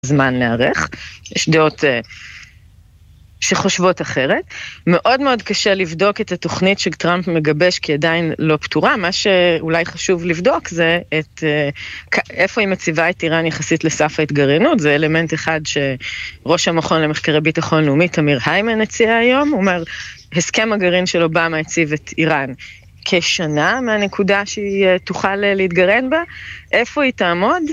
זמן להיערך, יש דעות שחושבות אחרת. מאוד מאוד קשה לבדוק את התוכנית שטראמפ מגבש, כי עדיין לא פתורה. מה שאולי חשוב לבדוק זה איפה היא מציבה את איראן יחסית לסף ההתגרענות. זה אלמנט אחד שראש המכון למחקרי ביטחון לאומי, תמיר היימן, הציע היום. הוא אומר, הסכם הגרעין של אובמה הציב את איראן כשנה מהנקודה שהיא תוכל להתגרען בה, איפה היא תעמוד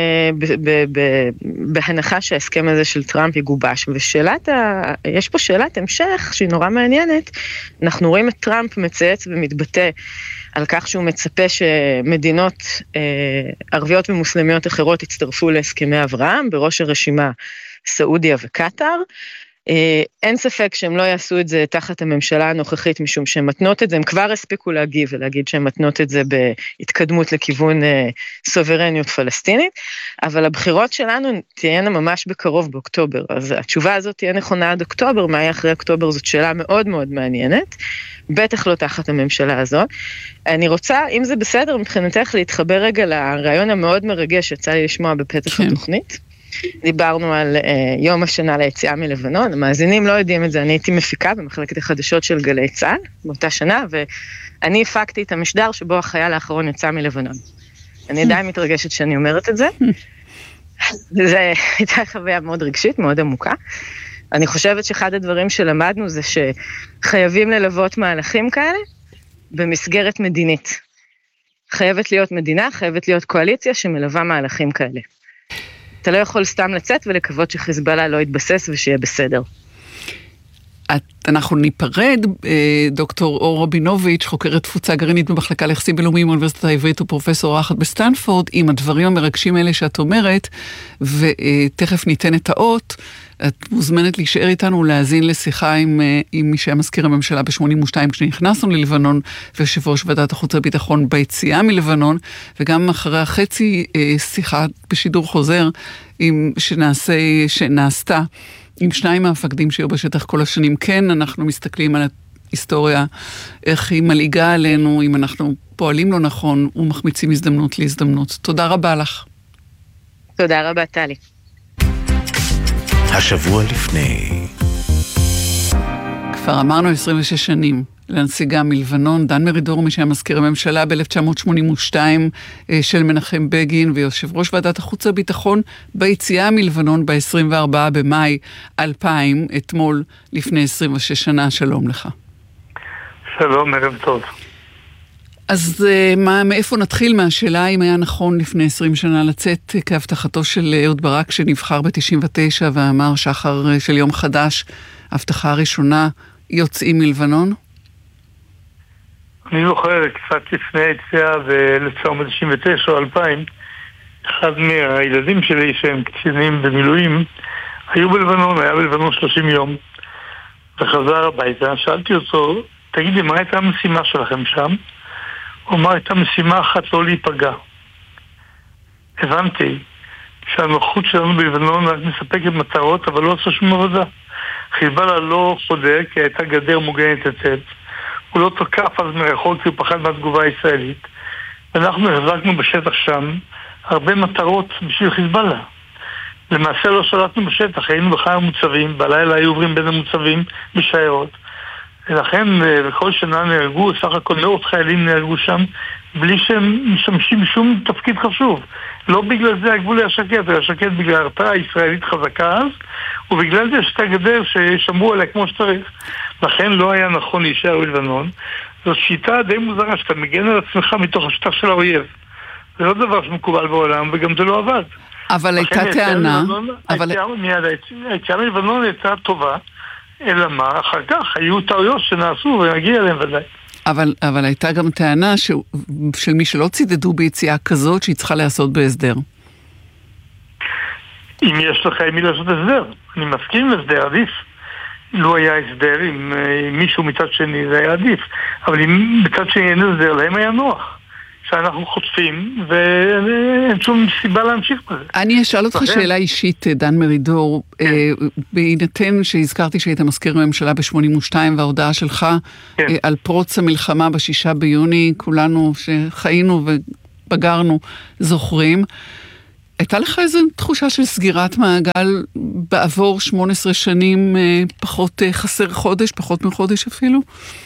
בהנחה שההסכם הזה של טראמפ יגובש. יש פה שאלת המשך שהיא נורא מעניינת. אנחנו רואים את טראמפ מצייץ ומתבטא על כך שהוא מצפה שמדינות ערביות ומוסלמיות אחרות יצטרפו להסכמי אברהם, בראש הרשימה סעודיה וקטר. אין ספק שהם לא יעשו את זה תחת הממשלה הנוכחית, משום שהם מתנות את זה, הם כבר הספיקו להגיב ולהגיד שהם מתנות את זה בהתקדמות לכיוון סוברניות פלסטינית, אבל הבחירות שלנו תהיינה ממש בקרוב באוקטובר, אז התשובה הזאת תהיה נכונה עד אוקטובר, מה יהיה אחרי אוקטובר זאת שאלה מאוד מאוד מעניינת, בטח לא תחת הממשלה הזאת. אני רוצה, אם זה בסדר מבחינתך, להתחבר רגע לרעיון המאוד מרגש שיצא לי לשמוע בפתח התוכנית. דיברנו על יום השנה ליציאה מלבנון, המאזינים לא יודעים את זה, אני הייתי מפיקה במחלקת החדשות של גלי צה"ל, באותה שנה, ואני הפקתי את המשדר שבו החייל האחרון יצא מלבנון. אני עדיין מתרגשת שאני אומרת את זה. זו הייתה חוויה מאוד רגשית, מאוד עמוקה. אני חושבת שאחד הדברים שלמדנו זה שחייבים ללוות מהלכים כאלה במסגרת מדינית. חייבת להיות מדינה, חייבת להיות קואליציה שמלווה מהלכים כאלה. אתה לא יכול סתם לצאת ולקוות שחיזבאללה לא יתבסס ושיהיה בסדר. אנחנו ניפרד, דוקטור אור רבינוביץ', חוקרת תפוצה גרעינית במחלקה ליחסים בינלאומיים באוניברסיטה העברית ופרופסור אורחת בסטנפורד, עם הדברים המרגשים האלה שאת אומרת, ותכף ניתן את האות. את מוזמנת להישאר איתנו להאזין לשיחה עם מי שהיה מזכיר הממשלה ב-82 כשנכנסנו ללבנון, ויושב ראש ועדת החוץ והביטחון ביציאה מלבנון, וגם אחרי החצי שיחה בשידור חוזר שנעשתה עם שניים מהמפקדים שהיו בשטח כל השנים. כן, אנחנו מסתכלים על ההיסטוריה, איך היא מלעיגה עלינו, אם אנחנו פועלים לא נכון ומחמיצים הזדמנות להזדמנות. תודה רבה לך. תודה רבה, טלי. השבוע לפני. כבר אמרנו 26 שנים לנסיגה מלבנון, דן מרידור, מי שהיה מזכיר הממשלה ב-1982 של מנחם בגין, ויושב ראש ועדת החוץ והביטחון ביציאה מלבנון ב-24 במאי 2000, אתמול לפני 26 שנה. שלום לך. שלום, ערב טוב. אז מאיפה נתחיל? מהשאלה אם היה נכון לפני 20 שנה לצאת כהבטחתו של אהוד ברק שנבחר ב-99 ואמר שחר של יום חדש, הבטחה הראשונה, יוצאים מלבנון? אני זוכר קצת לפני היציאה ב-1999 או 2000, אחד מהילדים שלי שהם קצינים במילואים היו בלבנון, היה בלבנון 30 יום וחזר הביתה. שאלתי אותו, תגידי, מה הייתה המשימה שלכם שם? הוא אמר, הייתה משימה אחת, לא להיפגע. הבנתי שהנוחות שלנו בלבנון רק מספקת מטרות, אבל לא עושה שום עבודה. חיזבאללה לא חודר, כי הייתה גדר מוגנת היטב. הוא לא תוקף אז מרחוק, כי הוא פחד מהתגובה הישראלית. ואנחנו החזקנו בשטח שם הרבה מטרות בשביל חיזבאללה. למעשה לא שלטנו בשטח, היינו בכלל מוצבים, בלילה היו עוברים בין המוצבים בשיירות. ולכן בכל שנה נהרגו, סך הכל מאות חיילים נהרגו שם, בלי שהם משמשים שום תפקיד חשוב. לא בגלל זה הגבול היה שקט, היה שקט בגלל הרתעה הישראלית חזקה אז, ובגלל זה שתה גדר ששמרו עליה כמו שצריך. לכן לא היה נכון להישאר בלבנון. זאת שיטה די מוזרה, שאתה מגן על עצמך מתוך השטח של האויב. זה לא דבר שמקובל בעולם, וגם זה לא עבד. אבל הייתה טענה... היציאה מלבנון הייתה טובה, אלא מה? אחר כך היו טעויות שנעשו ונגיע אליהם ודאי. אבל הייתה גם טענה של מי שלא צידדו ביציאה כזאת שהיא צריכה לעשות בהסדר. אם יש לך עם מי לעשות הסדר, אני מסכים להסדר, עדיף. לא היה הסדר עם מישהו מצד שני, זה היה עדיף. אבל אם מצד שני אין הסדר, להם היה נוח. שאנחנו חוטפים, ואין שום סיבה להמשיך בזה. אני אשאל אותך שאלה אישית, דן מרידור, בהינתן שהזכרתי שהיית מזכיר הממשלה ב-82, וההודעה שלך על פרוץ המלחמה ב6 ביוני, כולנו שחיינו ובגרנו זוכרים. הייתה לך איזו תחושה של סגירת מעגל בעבור 18 שנים, פחות חסר חודש, פחות מחודש אפילו?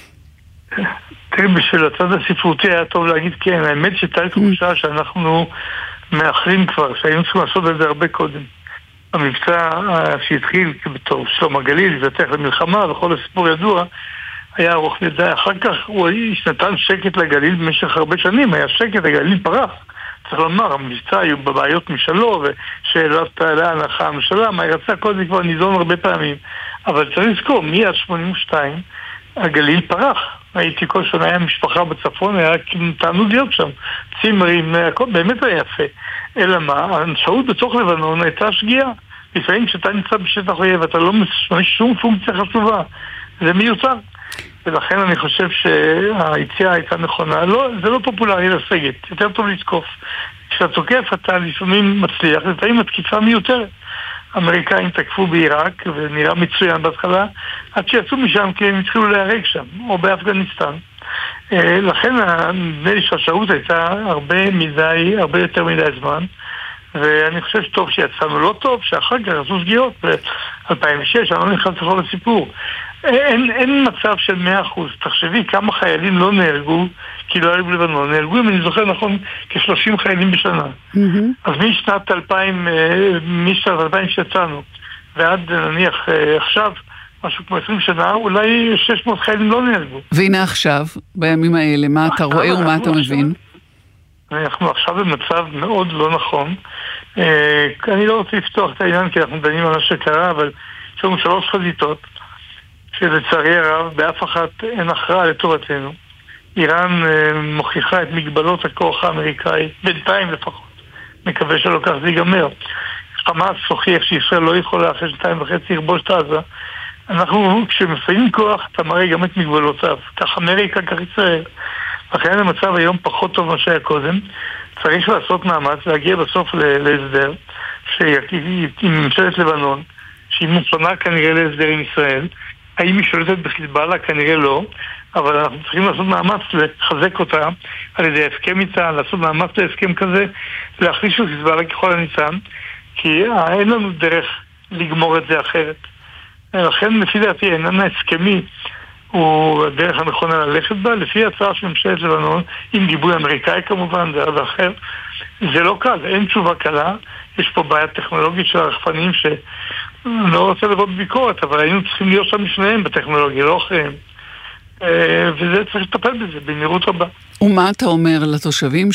תראי, בשביל הצד הספרותי היה טוב להגיד כן. האמת שהייתה לי תחושה שאנחנו מאחרים כבר, שהיינו צריכים לעשות את זה הרבה קודם. המבצע שהתחיל בתור שלום הגליל, והתחיל למלחמה, וכל הסיפור ידוע, היה ארוך מדי. אחר כך הוא נתן שקט לגליל במשך הרבה שנים, היה שקט, הגליל פרח. צריך לומר, המבצע היו בבעיות משלו, ושאלות להנחה הממשלה, מה ירצה קודם כבר נידון הרבה פעמים. אבל צריך לזכור, מיד 82, הגליל פרח. הייתי כל שנה, היה משפחה בצפון, היה תענוג להיות שם. צימרים, הכל באמת היה יפה. אלא מה, השהות בתוך לבנון הייתה שגיאה. לפעמים כשאתה נמצא בשטח אויב, אתה לא משמש שום פונקציה חשובה. זה מיותר. ולכן אני חושב שהיציאה הייתה נכונה. לא, זה לא פופולרי לסגת, יותר טוב לתקוף. כשאתה תוקף אתה לפעמים מצליח, לפעמים התקיפה מיותרת. האמריקאים תקפו בעיראק ונראה מצוין בהתחלה, עד שיצאו משם כי הם התחילו להיהרג שם, או באפגניסטן. לכן נדמה לי שהשהות הייתה הרבה יותר מדי זמן, ואני חושב שטוב שיצאנו, לא טוב שאחר כך עשו שגיאות. ב-2006 אני לא נכנס לכל הסיפור. אין מצב של 100%. תחשבי כמה חיילים לא נהרגו כי לא היו בלבנון. נהרגו, אם אני זוכר נכון, כ-30 חיילים בשנה. אז משנת 2000 שיצאנו ועד נניח עכשיו, משהו כמו 20 שנה, אולי 600 חיילים לא נהרגו. והנה עכשיו, בימים האלה, מה אתה רואה ומה אתה מבין? אנחנו עכשיו במצב מאוד לא נכון. אני לא רוצה לפתוח את העניין כי אנחנו דנים על מה שקרה, אבל יש לנו 3 חזיתות שלצערי הרב באף אחת אין הכרעה לטובתנו. איראן מוכיחה את מגבלות הכוח האמריקאי, בינתיים לפחות. מקווה שלא כך זה ייגמר. חמאס הוכיח שישראל לא יכולה אחרי 2.5 לכבוש את עזה. אנחנו, כשמפעילים כוח, אתה מראה גם את מגבלותיו. כך אמריקה, כך ישראל. לכן המצב היום פחות טוב מה שהיה קודם. צריך לעשות מאמץ, להגיע בסוף להסדר, עם ממשלת לבנון, שהיא מוכנה כנראה להסדר עם ישראל. האם היא שולטת בחיזבאללה? כנראה לא, אבל אנחנו צריכים לעשות מאמץ לחזק אותה על ידי הסכם איתה, לעשות מאמץ להסכם כזה, להחליש את חיזבאללה ככל הניתן, כי אין לנו דרך לגמור את זה אחרת. לכן לפי דעתי העניין ההסכמי הוא הדרך הנכונה ללכת בה, לפי הצעה של ממשלת לבנון, עם גיבוי אמריקאי כמובן, זה עד אחר. זה לא קל, אין תשובה קלה, יש פה בעיה טכנולוגית של הרחפנים אני לא רוצה לבוא בביקורת, אבל היינו צריכים להיות שם לפניהם בטכנולוגיה, לא אחריהם. וזה צריך לטפל בזה, במהירות רבה. ומה אתה אומר לתושבים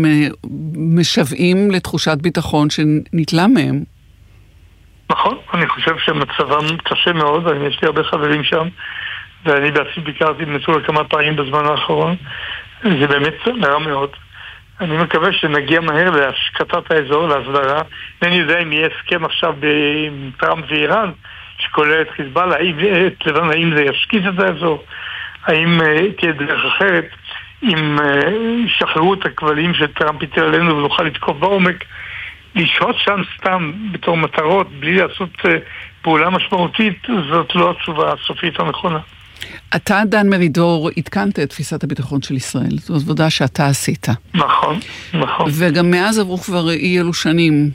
שמשוועים לתחושת ביטחון שנתלה מהם? נכון, אני חושב שמצבם קשה מאוד, יש לי הרבה חברים שם, ואני בעצמי ביקרתי בנצור כמה פעמים בזמן האחרון. זה באמת רע מאוד. אני מקווה שנגיע מהר להשקטת האזור, להסדרה. אני יודע אם יהיה הסכם עכשיו עם טראמפ ואיראן, שכולל את חיזבאללה, האם זה ישקיט את האזור, האם תהיה דרך אחרת, אם ישחררו את הכבלים שטראמפ ייתן עלינו ונוכל לתקוף בעומק. לשהות שם סתם בתור מטרות, בלי לעשות פעולה משמעותית, זאת לא התשובה הסופית הנכונה. אתה, דן מרידור, התקנת את תפיסת הביטחון של ישראל. זאת עבודה שאתה עשית. נכון, נכון. וגם מאז עברו כבר אי אלו שנים.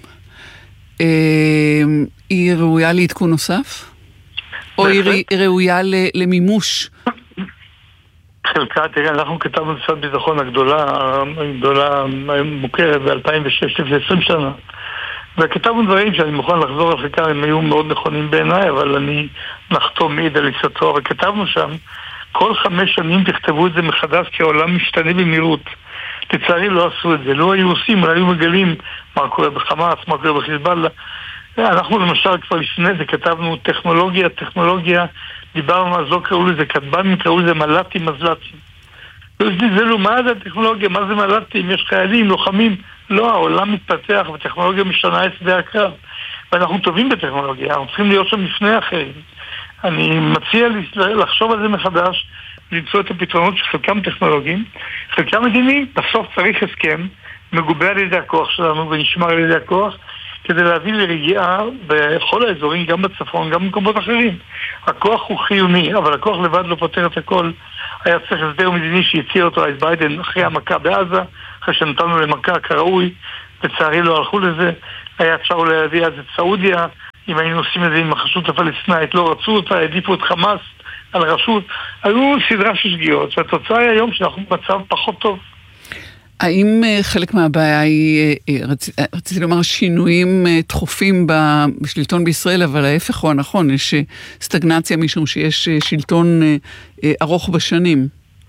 היא ראויה לעדכון נוסף? או היא ראויה למימוש? חלקה, תראה, אנחנו כתבנו תפיסת ביטחון הגדולה מוכרת ב-2006, לפני 20 שנה. וכתבנו דברים שאני מוכן לחזור על חלקם, הם היו מאוד נכונים בעיניי, אבל אני נחתום מעיד על עיסתו. וכתבנו שם, כל 5 שנים תכתבו את זה מחדש, כי העולם משתנה במהירות. לצערי לא עשו את זה, לא היו עושים, היו מגלים מה קורה בחמאס, מה קורה בחיזבאללה. אנחנו למשל כבר לפני זה כתבנו טכנולוגיה, דיברנו על זו, קראו לזה כתב"מים, קראו לזה מל"טים, מזל"טים. זה לא, מה זה הטכנולוגיה, מה זה מל"טים, יש חיילים, לוחמים. לא, העולם מתפתח וטכנולוגיה משתנה את שדה הקרב. ואנחנו טובים בטכנולוגיה, אנחנו צריכים להיות שם לפני אחרים. אני מציע לחשוב על זה מחדש, למצוא את הפתרונות שחלקם טכנולוגיים, חלקם מדיניים. בסוף צריך הסכם, מגובה על ידי הכוח שלנו ונשמר על ידי הכוח, כדי להביא לרגיעה בכל האזורים, גם בצפון, גם במקומות אחרים. הכוח הוא חיוני, אבל הכוח לבד לא פותר את הכל. היה צריך הסדר מדיני שהציע אותו אז ביידן אחרי המכה בעזה, אחרי שנתנו למכה כראוי, לצערי לא הלכו לזה, היה אפשר אולי להביא אז את סעודיה, אם היינו עושים את זה עם הרשות הפלסטינאית, לא רצו אותה, העדיפו את חמאס על רשות, היו סדרה של שגיאות, והתוצאה היא היום שאנחנו במצב פחות טוב. האם חלק מהבעיה היא, רציתי לומר, שינויים תכופים בשלטון בישראל, אבל ההפך הוא הנכון, יש סטגנציה משום שיש שלטון ארוך בשנים.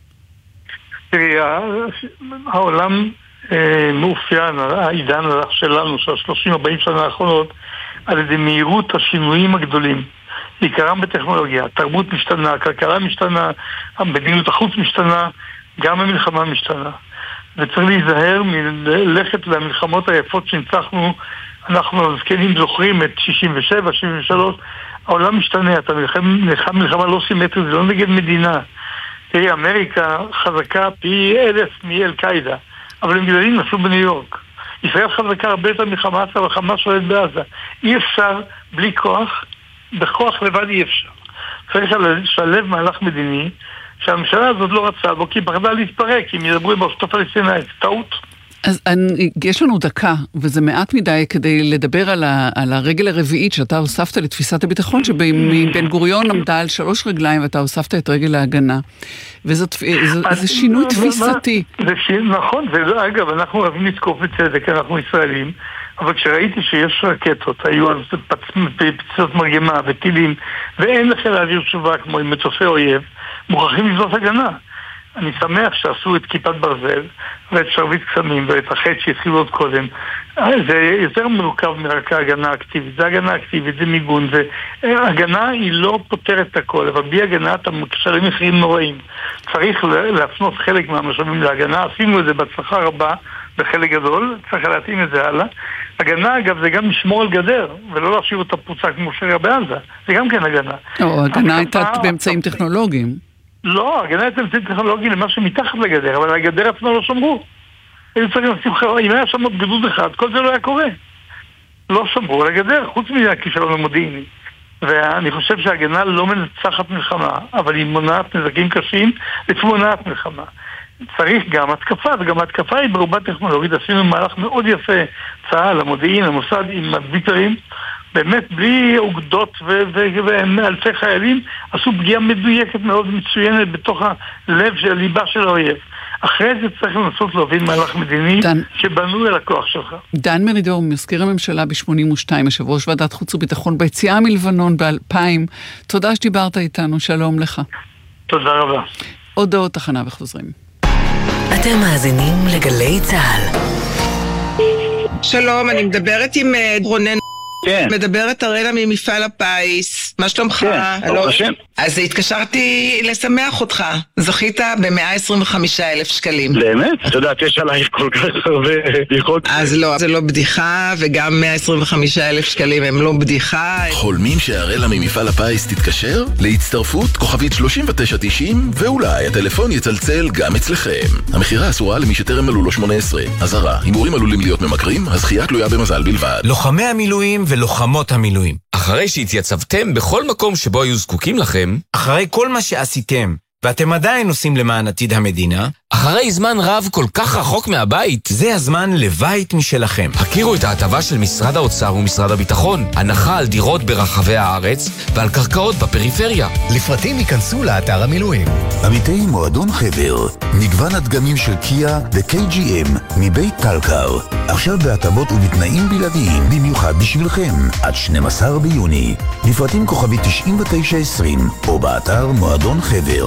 תראי, העולם מאופיין, העידן שלנו, של 30-40 שנה האחרונות, על ידי מהירות השינויים הגדולים. עיקרם בטכנולוגיה, התרבות משתנה, הכלכלה משתנה, המדיניות החוץ משתנה, גם המלחמה משתנה. וצריך להיזהר מללכת למלחמות היפות שניצחנו, אנחנו הזקנים זוכרים את 67, 73, העולם משתנה, אתה מלחמה לא סימטרית, זה לא נגד מדינה. תראי, אמריקה חזקה פי 1000 מאל-קאידה, אבל הם גדולים נפלו בניו יורק. ישראל חזקה הרבה יותר מחמאס, אבל חמאס שולט בעזה. אי אפשר בלי כוח, בכוח לבד אי אפשר. צריך לשלב מהלך מדיני, שהממשלה הזאת לא רצה בו, כי היא פחדה להתפרק, אם ידברו עם הרשות הפלסטינאית, טעות. אז יש לנו דקה, וזה מעט מדי כדי לדבר על הרגל הרביעית שאתה הוספת לתפיסת הביטחון, שבן גוריון עמדה על 3 רגליים, ואתה הוספת את רגל ההגנה. וזה שינוי תפיסתי. נכון, אגב, אנחנו אוהבים לתקוף בצדק, אנחנו ישראלים, אבל כשראיתי שיש רקטות, היו אז פצצות מרגמה וטילים, ואין לחיל האוויר תשובה כמו עם מטוסי אויב, מוכרחים לבנות הגנה. אני שמח שעשו את כיפת ברזל ואת שרביט קסמים ואת החץ שהתחילו עוד קודם. זה יותר מורכב מרק ההגנה האקטיבית. זה הגנה אקטיבית, זה מיגון. הגנה היא לא פותרת את הכל, אבל בלי הגנה אתה מקשרים מחירים נוראים. צריך להפנות חלק מהמשאבים להגנה. עשינו את זה בהצלחה רבה בחלק גדול, צריך להתאים את זה הלאה. הגנה, אגב, זה גם לשמור על גדר, ולא להשאיר אותה פרוצה כמו שהיה בעזה. זה גם כן הגנה. הגנה הייתה באמצעים טכנולוגיים. לא, הגנה הייתה באמצעים טכנולוגיים למה שמתחת לגדר, אבל הגדר עצמה לא שמרו. אם היה שם עוד גדוד אחד, כל זה לא היה קורה. לא שמרו על הגדר, חוץ מזה הכישלון המודיעיני. ואני חושב שההגנה לא מנצחת מלחמה, אבל היא מונעת נזקים קשים, ומונעת מלחמה. צריך גם התקפה, וגם התקפה היא ברובה טכנולוגית. עשינו מהלך מאוד יפה, צה"ל, המודיעין, המוסד עם הביטרים, באמת בלי אוגדות ואלפי חיילים, עשו פגיעה מדויקת מאוד מצוינת בתוך הלב של הליבה של האויב. אחרי זה צריך לנסות להוביל מהלך מדיני שבנו אל הכוח שלך. דן מרידור, מזכיר הממשלה ב-82, יושב ראש ועדת חוץ וביטחון ביציאה מלבנון ב-2000, תודה שדיברת איתנו, שלום לך. תודה רבה. הודעות תחנה וחוזרים. אתם מאזינים לגלי צהל. שלום, אני מדברת עם רונן. כן. מדברת הראלה ממפעל הפיס. מה שלומך? כן, ברוך השם. אז התקשרתי לשמח אותך. זכית ב-125,000 שקלים. באמת? את יודעת, יש עלייך כל כך הרבה בדיחות. אז לא, זה לא בדיחה, וגם 125,000 שקלים הם לא בדיחה. חולמים שהראלה ממפעל הפיס תתקשר? להצטרפות כוכבית 3990, ואולי הטלפון יצלצל גם אצלכם. המחירה אסורה למי שטרם מלאו לו 18. אזהרה, הימורים עלולים להיות ממכרים, הזכייה תלויה במזל בלבד. לוחמי המילואים ולוחמות המילואים. אחרי שהתייצבתם בכל מקום שבו היו זקוקים לכם, אחרי כל מה שעשיתם, ואתם עדיין עושים למען עתיד המדינה, אחרי זמן רב כל כך רחוק מהבית, זה הזמן לבית משלכם. הכירו את ההטבה של משרד האוצר ומשרד הביטחון, הנחה על דירות ברחבי הארץ ועל קרקעות בפריפריה. לפרטים ייכנסו לאתר המילואים. עמיתי מועדון חבר, מגוון הדגמים של קיה ו-KGM מבית טלקר, עכשיו בהטבות ובתנאים בלעדיים במיוחד בשבילכם, עד 12 ביוני. לפרטים כוכבי 9920 או באתר מועדון חבר.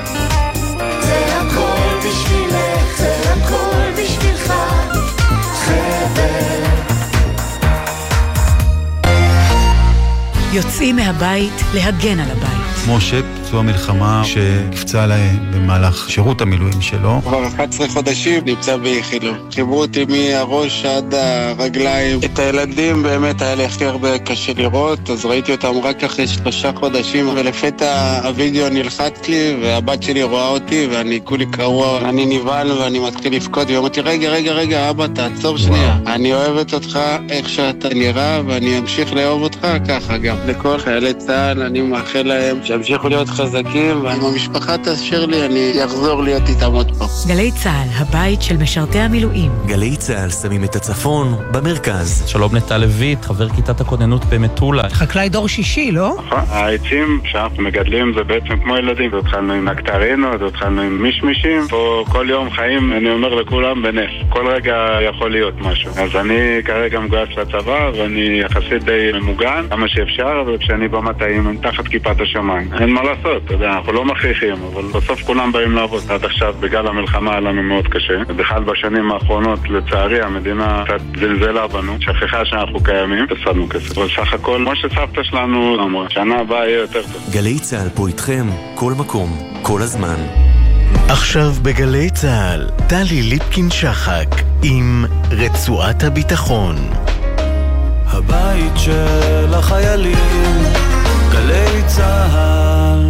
יוצאים מהבית להגן על הבית. משה, פצוע מלחמה שנפצע להם במהלך שירות המילואים שלו. כבר 11 חודשים נמצא ביחילו. חיברו אותי מהראש עד הרגליים. את הילדים באמת היה לי הכי הרבה קשה לראות, אז ראיתי אותם רק אחרי 3 חודשים, ולפתע הוידאו נלחץ לי, והבת שלי רואה אותי, ואני כולי קרוע. אני נבהל ואני מתחיל לבכות, ואומרתי, רגע, אבא, תעצור שנייה. אני אוהבת אותך איך שאתה נראה, ואני אמשיך לאהוב אותך ככה גם. לכל חיילי צה"ל אני מאחל להם שימשיכו להיות חזקים, ואם המשפחה תאשר לי, אני אחזור להיות איתם עוד פעם. גלי צהל, הבית של משרתי המילואים. גלי צהל שמים את הצפון במרכז. שלום נטע לויט, חבר כיתת הכוננות במטולה. חקלאי דור שישי, לא? נכון, העצים שאנחנו מגדלים זה בעצם כמו ילדים. התחלנו עם נקטרינות, התחלנו עם מישמישים. פה כל יום חיים, אני אומר לכולם, בנס. כל רגע יכול להיות משהו. אז אני כרגע מגויס לצבא, ואני יחסית די ממוגן, כמה שאפשר, וכשאני במטעים, תחת כיפת השמיים. אין מה לעשות, אתה יודע, אנחנו לא מכריחים, אבל בסוף כולם באים לעבוד. עד עכשיו, בגלל המלחמה, היה לנו מאוד קשה. בכלל בשנים האחרונות, לצערי, המדינה קצת זלזלה בנו, שכחה שאנחנו קיימים, הפסדנו כסף. אבל סך הכל, כמו שסבתא שלנו אמרה, שנה הבאה יהיה יותר טוב. גלי צהל פה איתכם, כל מקום, כל הזמן. עכשיו בגלי צהל, טלי ליפקין שחק עם רצועת הביטחון. הבית של החיילים, גלי צהל.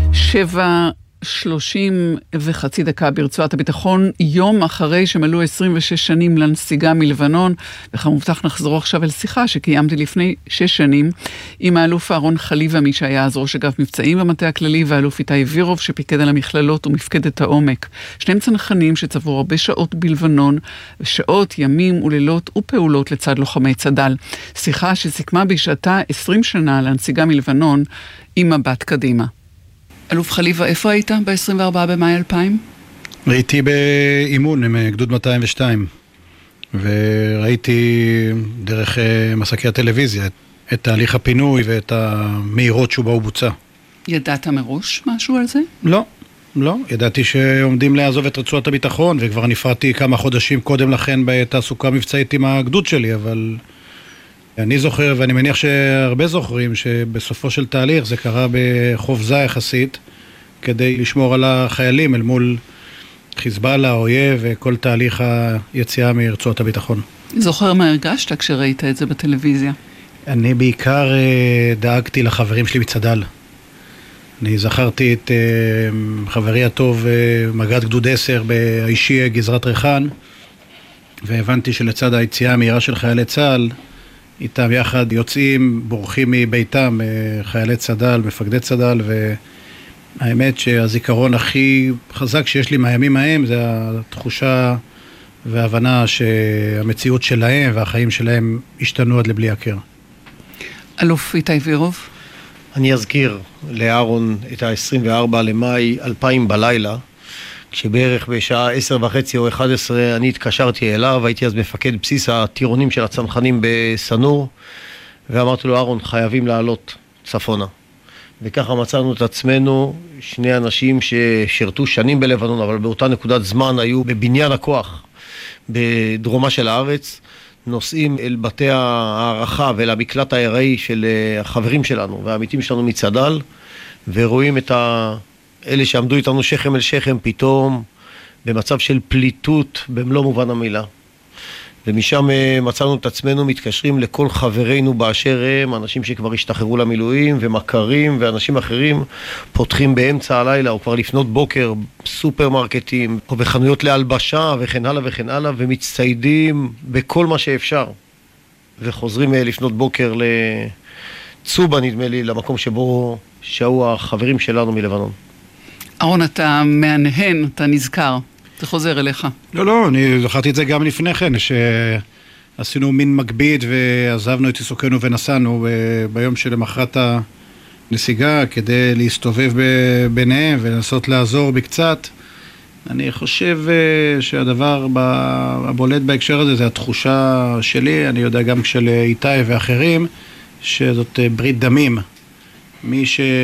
7:30 ברצועת הביטחון, יום אחרי שמלאו 26 שנים לנסיגה מלבנון, וכמובטח נחזור עכשיו אל שיחה שקיימתי לפני 6 שנים עם האלוף אהרון חליבה, מי שהיה אז ראש אגף מבצעים במטה הכללי, והאלוף איתי וירוב שפיקד על המכללות ומפקדת העומק. שניהם צנחנים שצברו הרבה שעות בלבנון, שעות, ימים ולילות ופעולות לצד לוחמי צד"ל. שיחה שסיכמה בשעתה 20 שנה לנסיגה מלבנון עם מבט קדימה. אלוף חליבה, איפה היית ב-24 במאי 2000? הייתי באימון עם גדוד 202, וראיתי דרך מסקי הטלוויזיה את תהליך הפינוי ואת המהירות שבו הוא בוצע. ידעת מראש משהו על זה? לא. ידעתי שעומדים לעזוב את רצועת הביטחון, וכבר נפרדתי כמה חודשים קודם לכן בתעסוקה מבצעית עם הגדוד שלי, אבל אני זוכר, ואני מניח שהרבה זוכרים, שבסופו של תהליך זה קרה בחופזה יחסית, כדי לשמור על החיילים אל מול חיזבאללה, האויב, וכל תהליך היציאה מרצועת הביטחון. זוכר מה הרגשת כשראית את זה בטלוויזיה? אני בעיקר דאגתי לחברים שלי מצד"ל. אני זכרתי את חברי הטוב, מג"ד גדוד 10 באישי גזרת ריחן, והבנתי שלצד היציאה המהירה של חיילי צה"ל, איתם יחד יוצאים, בורחים מביתם, חיילי צד"ל, מפקדי צד"ל, והאמת שהזיכרון הכי חזק שיש לי מהימים ההם, זה התחושה וההבנה שהמציאות שלהם והחיים שלהם השתנו עד לבלי הכר. אלוף איתי וירוב? אני אזכיר לאהרון את ה-24 למאי 2000 בלילה, כשבערך בשעה 10:30 או 11 אני התקשרתי אליו, הייתי אז מפקד בסיס הטירונים של הצנחנים בסנור, ואמרתי לו, אהרון, חייבים לעלות צפונה. וככה מצאנו את עצמנו, שני אנשים ששירתו שנים בלבנון, אבל באותה נקודת זמן היו בבניין הכוח בדרומה של הארץ, נוסעים אל בתי הערכה ואל המקלט העיראי של החברים שלנו והעמיתים שלנו מצד"ל, ורואים את אלה שעמדו איתנו שכם אל שכם פתאום במצב של פליטות במלוא מובן המילה. ומשם מצאנו את עצמנו מתקשרים לכל חברינו באשר הם, אנשים שכבר השתחררו למילואים ומכרים ואנשים אחרים, פותחים באמצע הלילה או כבר לפנות בוקר סופרמרקטים או בחנויות להלבשה וכן הלאה וכן הלאה, ומצטיידים בכל מה שאפשר, וחוזרים לפנות בוקר לצובה, נדמה לי, למקום שבו שהו החברים שלנו מלבנון. אהרון, אתה מהנהן, אתה נזכר, זה חוזר אליך. לא, אני זכרתי את זה גם לפני כן, שעשינו מין מקביד ועזבנו את עיסוקנו ונסענו ביום שלמחרת הנסיגה כדי להסתובב ביניהם ולנסות לעזור בקצת. אני חושב שהדבר הבולט בהקשר הזה זה התחושה שלי, אני יודע גם של איתי ואחרים, שזאת ברית דמים. מי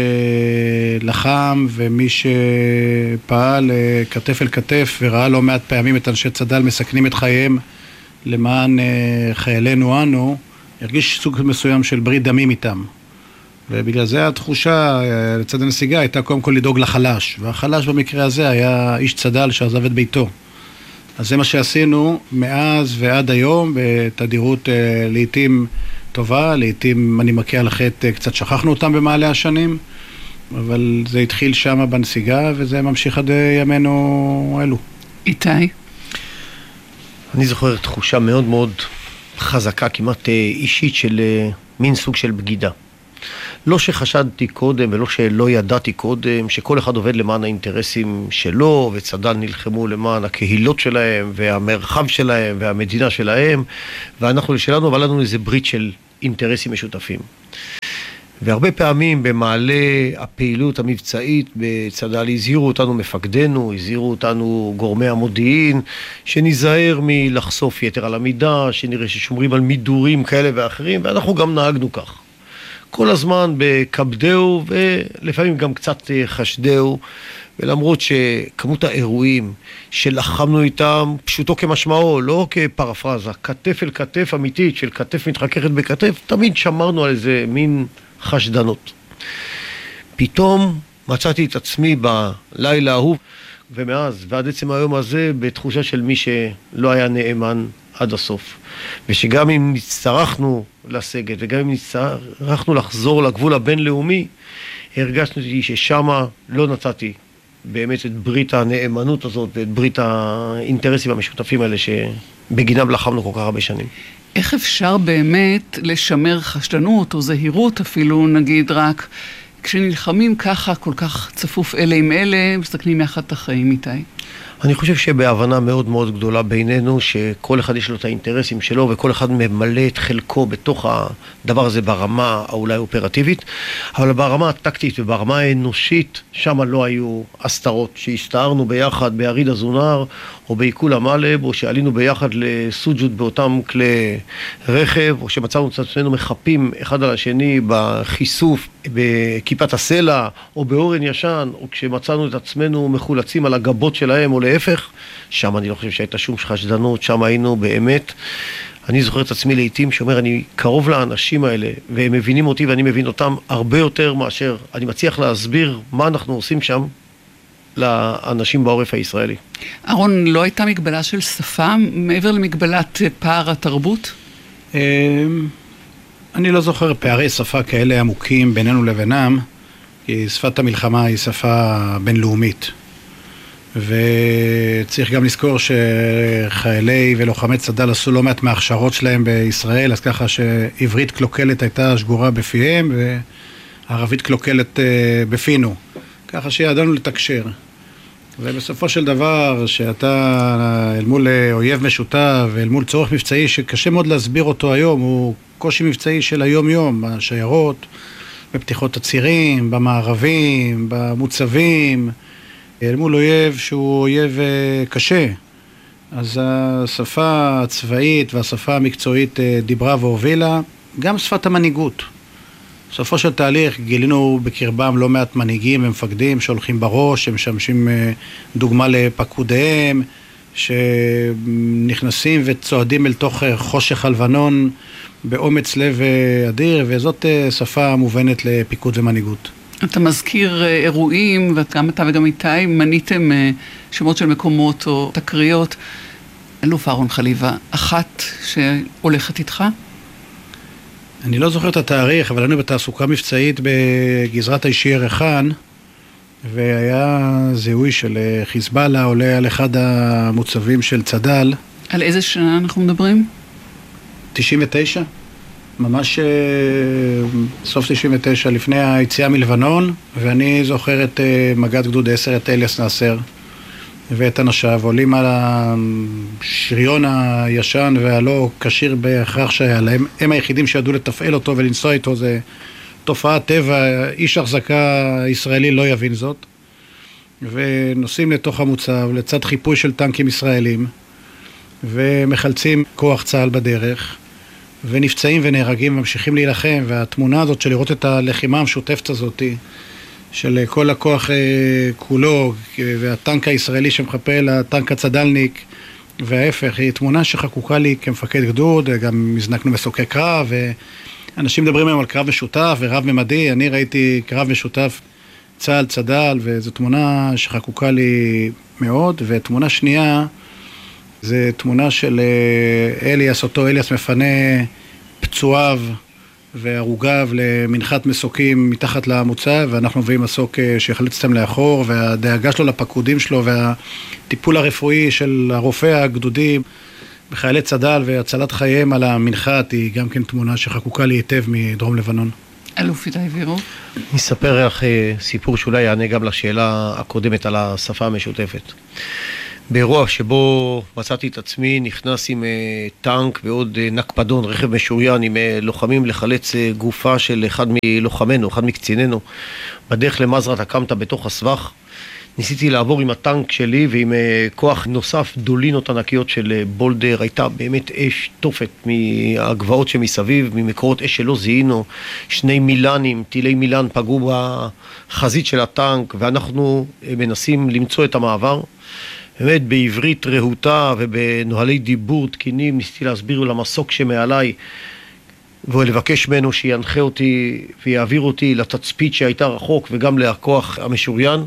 שלחם ומי שפעל כתף אל כתף וראה לא מעט פעמים את אנשי צד"ל מסכנים את חייהם למען חיילינו אנו, הרגיש סוג מסוים של ברית דמים איתם. ובגלל זה התחושה לצד הנסיגה הייתה קודם כל לדאוג לחלש, והחלש במקרה הזה היה איש צד"ל שעזב את ביתו. אז זה מה שעשינו מאז ועד היום, בתדירות לעתים טובה, לעתים אני מכה על החטא, קצת שכחנו אותם במעלה השנים, אבל זה התחיל שם בנסיגה וזה ממשיך עד ימינו אלו. איתי? אני זוכר תחושה מאוד מאוד חזקה, כמעט אישית, של מין סוג של בגידה. לא שחשדתי קודם ולא שלא ידעתי קודם, שכל אחד עובד למען האינטרסים שלו, וצד"ל נלחמו למען הקהילות שלהם, והמרחב שלהם, והמדינה שלהם, ואנחנו לשלנו, אבל לנו איזה ברית של אינטרסים משותפים. והרבה פעמים במעלה הפעילות המבצעית בצד"ל הזהירו אותנו מפקדנו, הזהירו אותנו גורמי המודיעין, שניזהר מלחשוף יתר על המידה, שנראה ששומרים על מידורים כאלה ואחרים, ואנחנו גם נהגנו כך. כל הזמן בקפדהו ולפעמים גם קצת חשדהו, ולמרות שכמות האירועים שלחמנו איתם פשוטו כמשמעו, לא כפרפרזה, כתף אל כתף אמיתית של כתף מתחככת בכתף, תמיד שמרנו על איזה מין חשדנות. פתאום מצאתי את עצמי בלילה ההוא, ומאז ועד עצם היום הזה בתחושה של מי שלא היה נאמן עד הסוף. ושגם אם נצטרכנו לסגת וגם אם נצטרכנו לחזור לגבול הבינלאומי, הרגשתי ששמה לא נתתי באמת את ברית הנאמנות הזאת ואת ברית האינטרסים המשותפים האלה שבגינם לחמנו כל כך הרבה שנים. איך אפשר באמת לשמר חשדנות או זהירות אפילו, נגיד רק, כשנלחמים ככה כל כך צפוף אלה עם אלה, מסתכלים יחד את החיים איתי? אני חושב שבהבנה מאוד מאוד גדולה בינינו, שכל אחד יש לו את האינטרסים שלו, וכל אחד ממלא את חלקו בתוך הדבר הזה ברמה אולי אופרטיבית, אבל ברמה הטקטית וברמה האנושית, שם לא היו הסתרות, שהסתערנו ביחד ביריד הזונר, או בעיכול המלב, או שעלינו ביחד לסוג'וד באותם כלי רכב, או שמצאנו את עצמנו מחפים אחד על השני בחיסוף, בכיפת הסלע, או באורן ישן, או כשמצאנו את עצמנו מחולצים על הגבות שלהם, או להפך, שם אני לא חושב שהייתה שום חשדנות, שם היינו באמת. אני זוכר את עצמי לעתים שאומר, אני קרוב לאנשים האלה, והם מבינים אותי ואני מבין אותם הרבה יותר מאשר אני מצליח להסביר מה אנחנו עושים שם לאנשים בעורף הישראלי. אהרון, לא הייתה מגבלה של שפה מעבר למגבלת פער התרבות? אני לא זוכר פערי שפה כאלה עמוקים בינינו לבינם, כי שפת המלחמה היא שפה בינלאומית. וצריך גם לזכור שחיילי ולוחמי צד"ל עשו לא מעט מההכשרות שלהם בישראל, אז ככה שעברית קלוקלת הייתה שגורה בפיהם וערבית קלוקלת בפינו. ככה שידענו לתקשר. ובסופו של דבר, שאתה אל מול אויב משותף ואל מול צורך מבצעי שקשה מאוד להסביר אותו היום, הוא קושי מבצעי של היום-יום, בשיירות, בפתיחות הצירים, במערבים, במוצבים, אל מול אויב שהוא אויב קשה. אז השפה הצבאית והשפה המקצועית דיברה והובילה, גם שפת המנהיגות. בסופו של תהליך גילינו בקרבם לא מעט מנהיגים ומפקדים שהולכים בראש, שהם משמשים דוגמה לפקודיהם, שנכנסים וצועדים אל תוך חושך הלבנון באומץ לב אדיר, וזאת שפה מובנת לפיקוד ומנהיגות. אתה מזכיר אירועים, וגם אתה וגם איתי מניתם שמות של מקומות או תקריות. אלוף אהרון חליבה, אחת שהולכת איתך? אני לא זוכר את התאריך, אבל היינו בתעסוקה מבצעית בגזרת האישי רחן, והיה זיהוי של חיזבאללה עולה על אחד המוצבים של צד"ל. על איזה שנה אנחנו מדברים? 99. ממש סוף 99, לפני היציאה מלבנון, ואני זוכר את מג"ד גדוד 10, את אליאס נאסר, ואת אנשיו, עולים על השריון הישן והלא קשיר בהכרח שהיה להם. הם היחידים שידעו לתפעל אותו ולנסוע איתו, זה תופעת טבע, איש החזקה ישראלי לא יבין זאת. ונוסעים לתוך המוצב, לצד חיפוי של טנקים ישראלים, ומחלצים כוח צה"ל בדרך, ונפצעים ונהרגים וממשיכים להילחם. והתמונה הזאת של לראות את הלחימה המשותפת הזאת, של כל הכוח כולו, והטנק הישראלי שמחפה לטנק הצד"לניק, וההפך, היא תמונה שחקוקה לי כמפקד גדוד, גם הזנקנו מסוקי קרב, ואנשים מדברים היום על קרב משותף ורב ממדי. אני ראיתי קרב משותף צה"ל צד"ל, וזו תמונה שחקוקה לי מאוד. ותמונה שנייה, זה תמונה של אליאס, אותו אליאס מפנה פצועיו והרוגיו למנחת מסוקים מתחת למוצב, ואנחנו מביאים מסוק שהחלצתם לאחור, והדאגה שלו לפקודים שלו והטיפול הרפואי של הרופא הגדודי בחיילי צד"ל והצלת חייהם על המנחת, היא גם כן תמונה שחקוקה לי היטב מדרום לבנון. אלוף איתי וירוב. אני אספר לך סיפור שאולי יענה גם לשאלה הקודמת על השפה המשותפת. באירוע שבו מצאתי את עצמי נכנס עם טנק ועוד נקפדון, רכב משוריין עם לוחמים לחלץ גופה של אחד מלוחמנו, אחד מקציננו, בדרך למזרת הקמת בתוך הסבך. ניסיתי לעבור עם הטנק שלי ועם כוח נוסף, דולינות ענקיות של בולדר. הייתה באמת אש תופת מהגבעות שמסביב, ממקורות אש שלא זיהינו. 2 מילנים, טילי מילן פגעו בחזית של הטנק, ואנחנו מנסים למצוא את המעבר. באמת בעברית רהוטה ובנוהלי דיבור תקינים ניסיתי להסביר למסוק שמעליי ולבקש ממנו שינחה אותי ויעביר אותי לתצפית שהייתה רחוק וגם לכוח המשוריין.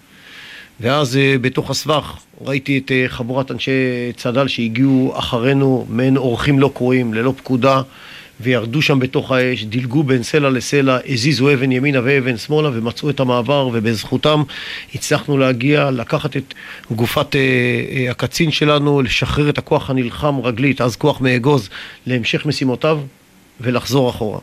ואז בתוך הסבך ראיתי את חבורת אנשי צד"ל שהגיעו אחרינו, מעין אורחים לא קרואים, ללא פקודה, וירדו שם בתוך האש, דילגו בין סלע לסלע, הזיזו אבן ימינה ואבן שמאלה ומצאו את המעבר, ובזכותם הצלחנו להגיע, לקחת את גופת הקצין שלנו, לשחרר את הכוח הנלחם רגלית, אז כוח מאגוז, להמשך משימותיו ולחזור אחורה.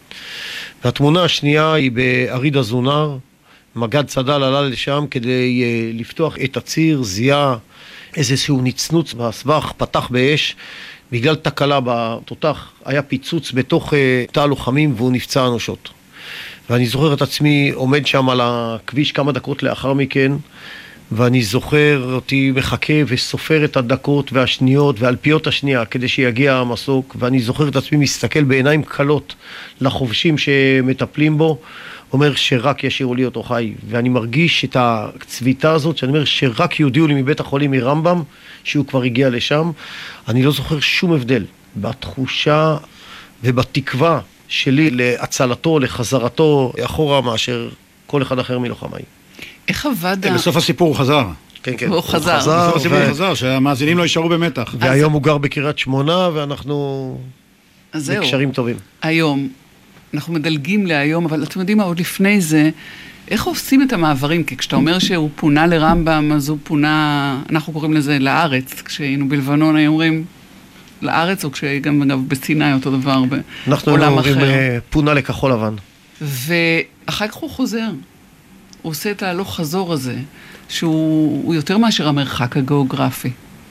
והתמונה השנייה היא באריד הזונר. מג"ד צד"ל עלה לשם כדי לפתוח את הציר, זיהה איזשהו נצנוץ בסבך, פתח באש, בגלל תקלה בתותח היה פיצוץ בתוך תא הלוחמים והוא נפצע אנושות. ואני זוכר את עצמי עומד שם על הכביש כמה דקות לאחר מכן, ואני זוכר אותי מחכה וסופר את הדקות והשניות והאלפיות השנייה כדי שיגיע המסוק, ואני זוכר את עצמי מסתכל בעיניים קלות לחובשים שמטפלים בו, אומר שרק ישאירו לי אותו חי, ואני מרגיש את הצביטה הזאת, שאני אומר שרק יודיעו לי מבית החולים מרמב"ם שהוא כבר הגיע לשם. אני לא זוכר שום הבדל בתחושה ובתקווה שלי להצלתו, לחזרתו אחורה מאשר כל אחד אחר מלוחמיי. איך עבד? בסוף הסיפור הוא חזר. כן, כן. הוא חזר. בסוף הסיפור הוא חזר, שהמאזינים לא יישארו במתח. והיום הוא גר בקריית שמונה, ואנחנו בקשרים טובים. היום, אנחנו מדלגים להיום, אבל אתם יודעים מה, עוד לפני זה, איך עושים את המעברים? כי כשאתה אומר שהוא פונה לרמב"ם, אז הוא פונה, אנחנו קוראים לזה לארץ, כשהיינו בלבנון, היו אומרים לארץ, או כשגם אגב בסיני אותו דבר, בעולם אחר. אנחנו אומרים פונה לכחול לבן. ואחר כך הוא חוזר. הוא עושה את ההלוך חזור הזה, שהוא יותר מאשר המרחק הגיאוגרפי.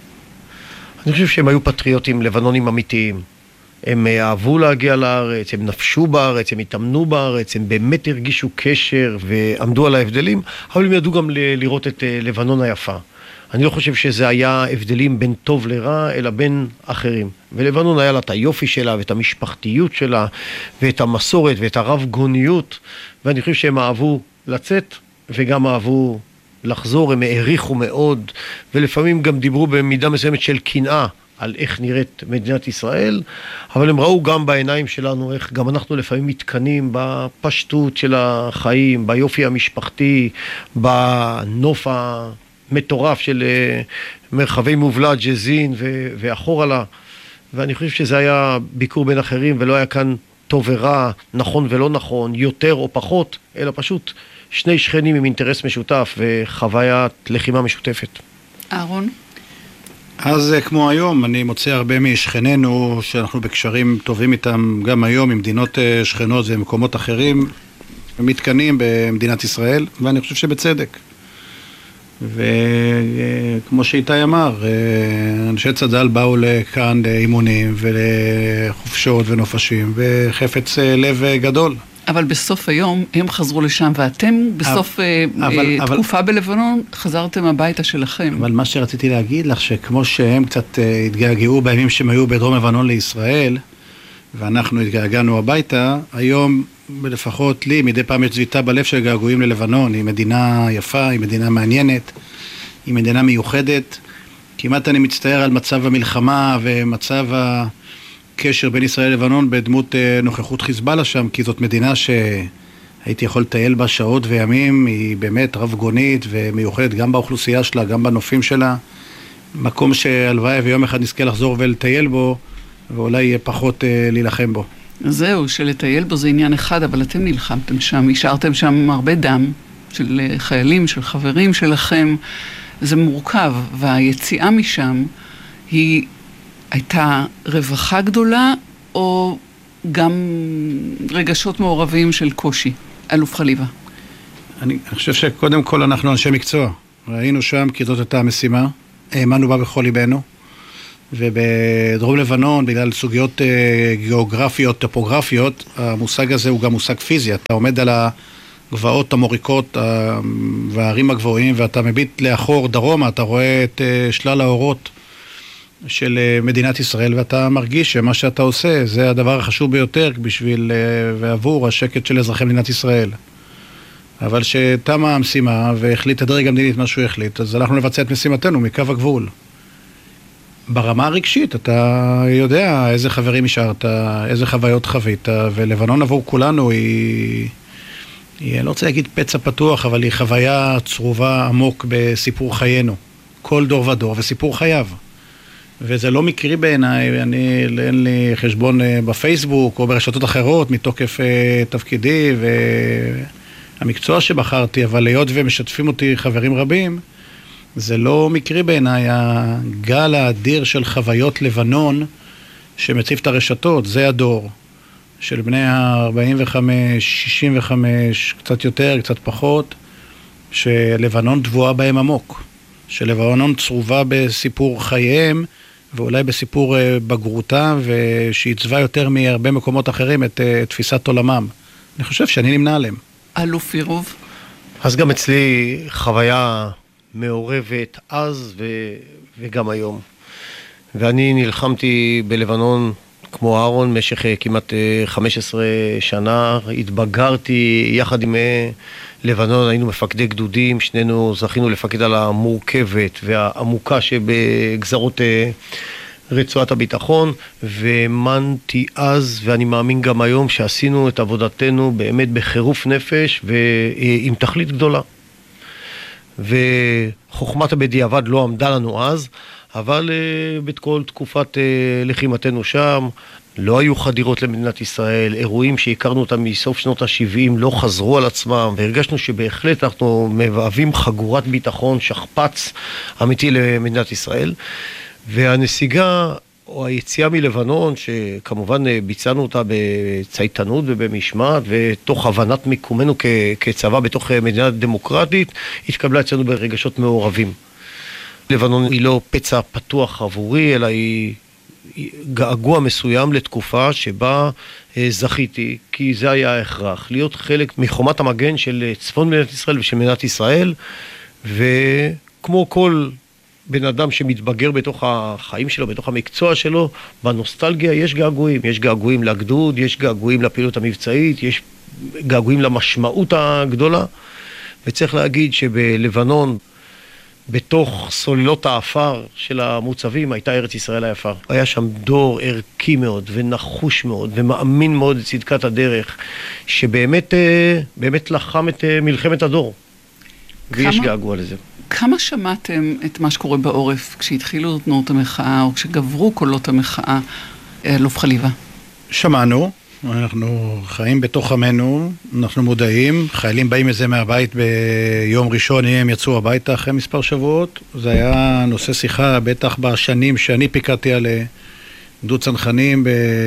אני חושב שהם היו פטריוטים לבנונים אמיתיים. הם אהבו להגיע לארץ, הם נפשו בארץ, הם התאמנו בארץ, הם באמת הרגישו קשר ועמדו על ההבדלים, אבל הם ידעו גם לראות את לבנון היפה. אני לא חושב שזה היה הבדלים בין טוב לרע, אלא בין אחרים. ולבנון היה לה את היופי שלה, ואת המשפחתיות שלה, ואת המסורת, ואת הרב גוניות, ואני חושב שהם אהבו לצאת, וגם אהבו לחזור, הם העריכו מאוד, ולפעמים גם דיברו במידה מסוימת של קנאה, על איך נראית מדינת ישראל, אבל הם ראו גם בעיניים שלנו איך גם אנחנו לפעמים מתקנים בפשטות של החיים, ביופי המשפחתי, בנוף המטורף של מרחבי מובלע, ג'זין ואחורה לה, ואני חושב שזה היה ביקור בין אחרים, ולא היה כאן טוב ורע, נכון ולא נכון, יותר או פחות, אלא פשוט שני שכנים עם אינטרס משותף וחוויית לחימה משותפת. אהרון? אז כמו היום, אני מוצא הרבה משכנינו שאנחנו בקשרים טובים איתם גם היום, עם מדינות שכנות ומקומות אחרים, ומתקנים במדינת ישראל, ואני חושב שבצדק. וכמו שאיתי אמר, אנשי צד"ל באו לכאן לאימונים ולחופשות ונופשים, וחפץ לב גדול. אבל בסוף היום הם חזרו לשם, ואתם בסוף תקופה בלבנון חזרתם הביתה שלכם. אבל מה שרציתי להגיד לך, שכמו שהם קצת התגעגעו בימים שהם היו בדרום לבנון לישראל, ואנחנו התגעגענו הביתה, היום לפחות לי מדי פעם יש צביטה בלב של געגועים ללבנון. היא מדינה יפה, היא מדינה מעניינת, היא מדינה מיוחדת. כמעט אני מצטער על מצב המלחמה ומצב הקשר בין ישראל ללבנון בדמות נוכחות חיזבאללה שם, כי זאת מדינה שהייתי יכול לטייל בה שעות וימים, היא באמת רב גונית ומיוחדת גם באוכלוסייה שלה, גם בנופים שלה, מקום שהלוואי ויום אחד נזכה לחזור ולטייל בו, ואולי יהיה פחות להילחם בו. זהו, שלטייל בו זה עניין אחד, אבל אתם נלחמתם שם, השארתם שם הרבה דם של חיילים, של חברים שלכם, זה מורכב, והיציאה משם היא הייתה רווחה גדולה, או גם רגשות מעורבים של קושי. אלוף חליבה. אני חושב שקודם כל אנחנו אנשי מקצוע. ראינו שם כי זאת הייתה המשימה, האמנו בה בכל ליבנו, ובדרום לבנון, בגלל סוגיות גיאוגרפיות, טופוגרפיות, המושג הזה הוא גם מושג פיזי. אתה עומד על הגבעות המוריקות והערים הגבוהים, ואתה מביט לאחור דרומה, אתה רואה את שלל האורות של מדינת ישראל, ואתה מרגיש שמה שאתה עושה זה הדבר החשוב ביותר בשביל ועבור השקט של אזרחי מדינת ישראל. אבל שתמה המשימה והחליט הדרג המדיני את מה שהוא החליט, אז אנחנו לבצע את משימתנו מקו הגבול. ברמה הרגשית אתה יודע איזה חברים השארת, איזה חוויות חווית, ולבנון עבור כולנו היא אני לא רוצה להגיד פצע פתוח, אבל היא חוויה צרובה עמוק בסיפור חיינו. כל דור ודור וסיפור חייו. וזה לא מקרי בעיניי, אין לי חשבון בפייסבוק או ברשתות אחרות מתוקף תפקידי והמקצוע שבחרתי, אבל להיות ומשתפים אותי חברים רבים, זה לא מקרי בעיניי, הגל האדיר של חוויות לבנון שמציף את הרשתות, זה הדור של בני ה-45, 65, קצת יותר, קצת פחות, שלבנון תבואה בהם עמוק, שלבנון צרובה בסיפור חייהם, ואולי בסיפור בגרותם, ושעיצבה יותר מהרבה מקומות אחרים את תפיסת עולמם. אני חושב שאני נמנה עליהם. אלוף ירוב? אז גם אצלי חוויה מעורבת אז וגם היום. ואני נלחמתי בלבנון כמו אהרון במשך כמעט 15 שנה, התבגרתי יחד עם לבנון, היינו מפקדי גדודים, שנינו זכינו לפקד על המורכבת והעמוקה שבגזרות רצועת הביטחון, והאמנתי אז ואני מאמין גם היום שעשינו את עבודתנו באמת בחירוף נפש ועם תכלית גדולה. וחוכמת הבדיעבד לא עמדה לנו אז, אבל בכל תקופת לחימתנו שם לא היו חדירות למדינת ישראל, אירועים שהכרנו אותם מסוף שנות ה-70 לא חזרו על עצמם, והרגשנו שבהחלט אנחנו מבאבים חגורת ביטחון, שכפ"ץ אמיתי למדינת ישראל. והנסיגה או היציאה מלבנון, שכמובן ביצענו אותה בצייתנות ובמשמעת ותוך הבנת מיקומנו כצבא בתוך מדינה דמוקרטית, התקבלה אצלנו ברגשות מעורבים. לבנון היא לא פצע פתוח עבורי, אלא היא געגוע מסוים לתקופה שבה זכיתי, כי זה היה ההכרח, להיות חלק מחומת המגן של צפון מדינת ישראל ושל מדינת ישראל, וכמו כל בן אדם שמתבגר בתוך החיים שלו, בתוך המקצוע שלו, בנוסטלגיה יש געגועים. יש געגועים לגדוד, יש געגועים לפעילות המבצעית, יש געגועים למשמעות הגדולה. וצריך להגיד שבלבנון, בתוך סוללות האפר של המוצבים, הייתה ארץ ישראל היפה. היה שם דור ערכי מאוד ונחוש מאוד ומאמין מאוד לצדקת הדרך, שבאמת באמת לחם את מלחמת הדור. ויש געגוע לזה. כמה שמעתם את מה שקורה בעורף כשהתחילו תנועות המחאה או כשגברו קולות המחאה, אלוף חליבה? שמענו, אנחנו חיים בתוך עמנו, אנחנו מודעים, חיילים באים מזה מהבית ביום ראשון, הם יצאו הביתה אחרי מספר שבועות, זה היה נושא שיחה בטח בשנים שאני פיקדתי על גדוד צנחנים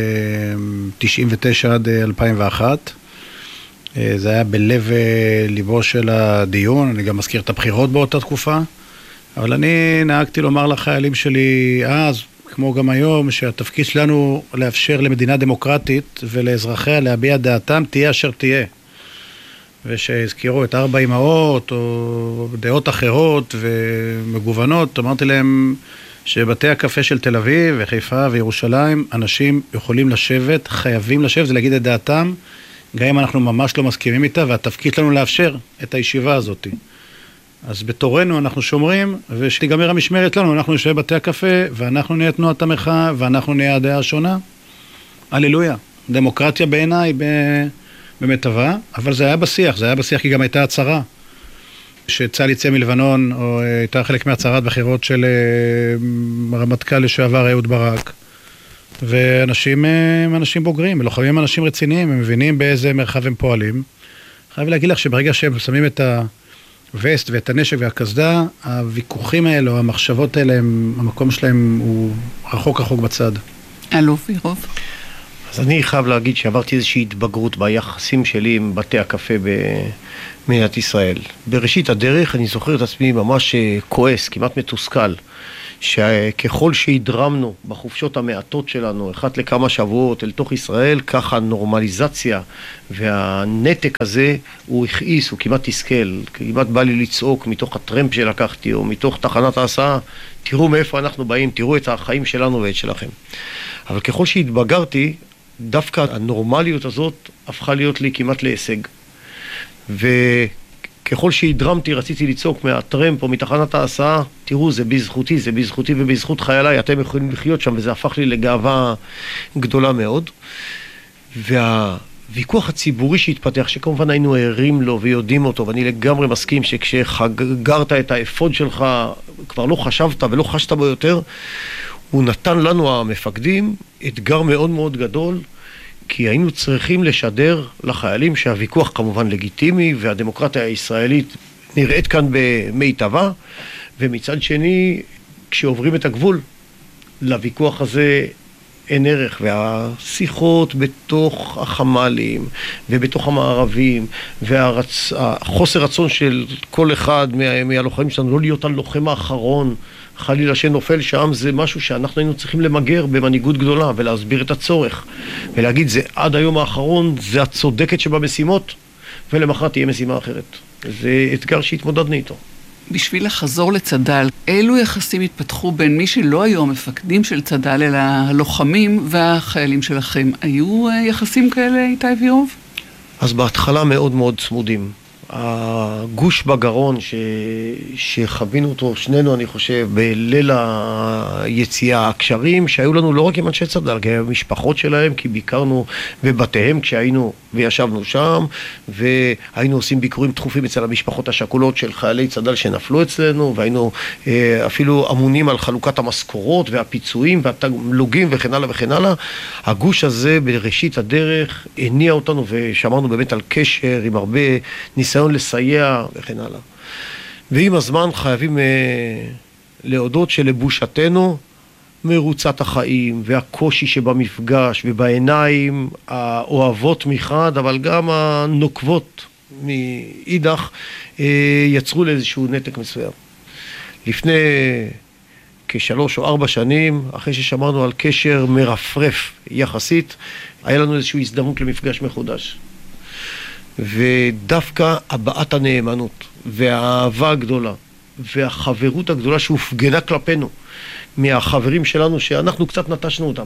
ב-99 עד 2001, זה היה בלב ליבו של הדיון, אני גם מזכיר את הבחירות באותה תקופה, אבל אני נהגתי לומר לחיילים שלי אז, כמו גם היום, שהתפקיד שלנו לאפשר למדינה דמוקרטית ולאזרחיה להביע דעתם, תהיה אשר תהיה. ושהזכירו את 4 אמהות או דעות אחרות ומגוונות, אמרתי להם שבתי הקפה של תל אביב וחיפה וירושלים, אנשים יכולים לשבת, חייבים לשבת, זה להגיד את דעתם, גם אם אנחנו ממש לא מסכימים איתה, והתפקיד שלנו לאפשר את הישיבה הזאת. אז בתורנו אנחנו שומרים, ושתיגמר המשמרת לנו, אנחנו נשב בתי הקפה, ואנחנו נהיה תנועת המחאה, ואנחנו נהיה הדעה השונה. הללויה. דמוקרטיה בעיניי במטבע, אבל זה היה בשיח כי גם הייתה הצהרה. שצה"ל יצא מלבנון, או הייתה חלק מהצהרת בחירות של רמטכ"ל לשעבר אהוד ברק. ואנשים הם אנשים בוגרים, לוחמים הם אנשים רציניים, הם מבינים באיזה מרחב הם פועלים. חייב להגיד לך שברגע שהם שמים את הווסט ואת הנשק והקסדה, הוויכוחים האלו, המחשבות האלה, המקום שלהם הוא רחוק בצד. אלוף ירוב? אז אני חייב להגיד שעברתי איזושהי התבגרות ביחסים שלי עם בתי הקפה במדינת ישראל. בראשית הדרך אני זוכר את עצמי ממש כועס, כמעט מתוסכל, שככל שהדרמנו בחופשות המעטות שלנו, אחת לכמה שבועות אל תוך ישראל, ככה הנורמליזציה והנתק הזה הוא הכעיס, הוא כמעט תסכל, כמעט בא לי לצעוק מתוך הטרמפ שלקחתי או מתוך תחנת ההסעה, תראו מאיפה אנחנו באים, תראו את החיים שלנו ואת שלכם. אבל ככל שהתבגרתי, דווקא הנורמליות הזאת הפכה להיות לי כמעט להישג. וככל שהדרמתי, רציתי לצעוק מהטרמפ או מתחנת ההסעה, תראו, זה בזכותי, זה בזכותי ובזכות חייליי, אתם יכולים לחיות שם, וזה הפך לי לגאווה גדולה מאוד. והוויכוח הציבורי שהתפתח, שכמובן היינו ערים לו ויודעים אותו, ואני לגמרי מסכים שכשחגרת את האפוד שלך, כבר לא חשבת ולא חשת בו יותר, הוא נתן לנו, המפקדים, אתגר מאוד מאוד גדול, כי היינו צריכים לשדר לחיילים שהוויכוח כמובן לגיטימי, והדמוקרטיה הישראלית נראית כאן במיטבה, ומצד שני, כשעוברים את הגבול, לוויכוח הזה אין ערך, והשיחות בתוך החמלים, ובתוך המערבים, והחוסר רצון של כל אחד מהלוחמים שלנו, לא להיות הלוחם האחרון, חלילה שנופל שם, זה משהו שאנחנו היינו צריכים למגר במנהיגות גדולה, ולהסביר את הצורך, ולהגיד, זה עד היום האחרון, זה הצודקת שבמשימות, ולמחרת תהיה משימה אחרת. זה אתגר שהתמודדנו איתו. בשביל לחזור לצד"ל, אילו יחסים התפתחו בין מי שלא היו המפקדים של צד"ל, אלא הלוחמים והחיילים שלכם? היו יחסים כאלה, איתי ויוב? אז בהתחלה מאוד מאוד צמודים. הגוש בגרון שחווינו אותו שנינו, אני חושב, בליל היציאה, הקשרים שהיו לנו לא רק עם אנשי צד"ל, גם עם המשפחות שלהם, כי ביקרנו בבתיהם כשהיינו וישבנו שם, והיינו עושים ביקורים תכופים אצל המשפחות השכולות של חיילי צד"ל שנפלו אצלנו, והיינו אפילו אמונים על חלוקת המשכורות והפיצויים והתמלוגים וכן הלאה וכן הלאה. הגוש הזה בראשית הדרך הניע אותנו, ושמרנו באמת על קשר עם הרבה ניסיון לסייע וכן הלאה. ועם הזמן חייבים להודות שלבושתנו מרוצת החיים והקושי שבמפגש ובעיניים האוהבות מחד, אבל גם הנוקבות מאידך, יצרו לאיזשהו נתק מסוים. לפני כ3 או 4 שנים, אחרי ששמרנו על קשר מרפרף יחסית, היה לנו איזושהי הזדמנות למפגש מחודש. ודווקא הבעת הנאמנות והאהבה הגדולה והחברות הגדולה שהופגנה כלפינו מהחברים שלנו, שאנחנו קצת נטשנו אותם,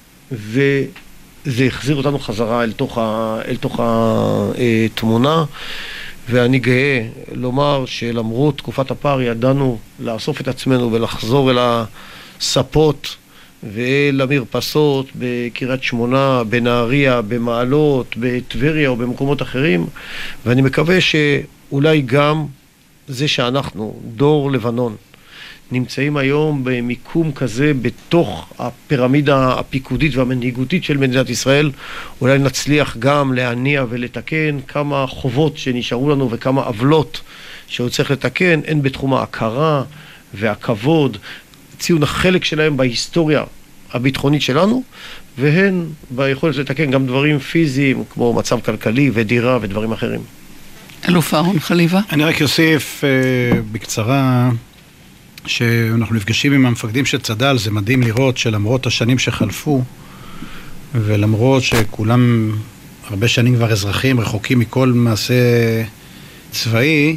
וזה החזיר אותנו חזרה אל תוך התמונה. ואני גאה לומר שלמרות תקופת הפער ידענו לאסוף את עצמנו ולחזור אל הספות ולמרפסות בקריית שמונה, בנהריה, במעלות, בטבריה או במקומות אחרים. ואני מקווה שאולי גם זה שאנחנו, דור לבנון, נמצאים היום במיקום כזה בתוך הפירמידה הפיקודית והמנהיגותית של מדינת ישראל, אולי נצליח גם להניע ולתקן כמה חובות שנשארו לנו וכמה עוולות שעוד צריך לתקן, הן בתחום ההכרה והכבוד, ציון החלק שלהם בהיסטוריה הביטחונית שלנו, והן ביכולת לתקן גם דברים פיזיים כמו מצב כלכלי ודירה ודברים אחרים. אלוף אהרון חליבה. אני רק אוסיף בקצרה שאנחנו נפגשים עם המפקדים של צד"ל, זה מדהים לראות שלמרות השנים שחלפו, ולמרות שכולם הרבה שנים כבר אזרחים, רחוקים מכל מעשה צבאי,